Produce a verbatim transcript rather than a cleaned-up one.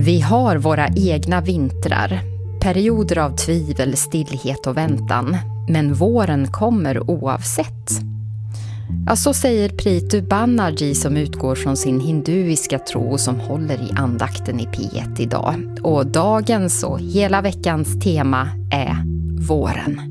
Vi har våra egna vintrar, perioder av tvivel, stillhet och väntan. Men våren kommer oavsett. Ja, så säger Prithu Banerjee som utgår från sin hinduiska tro och som håller i andakten i P ett idag. Och dagens och hela veckans tema är våren.